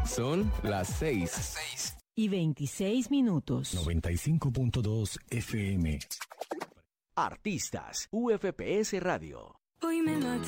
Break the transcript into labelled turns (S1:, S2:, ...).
S1: Son las 6:26. 95.2 FM.
S2: Artistas, UFPS Radio.
S3: Hoy me